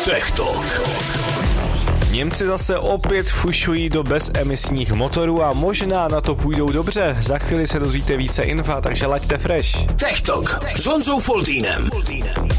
Tech Talk. Němci zase opět fušují do bezemisních motorů a možná na to půjdou dobře. Za chvíli se dozvíte více info, takže laďte fresh. Tech Talk s Honzou Foltýnem.